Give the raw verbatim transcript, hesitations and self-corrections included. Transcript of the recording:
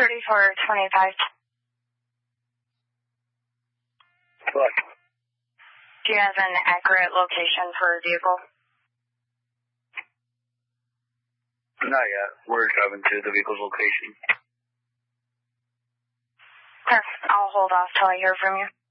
thirty-four twenty-five. What? Do you have an accurate location for a vehicle? Not yet. We're driving to the vehicle's location. Okay, I'll hold off till I hear from you.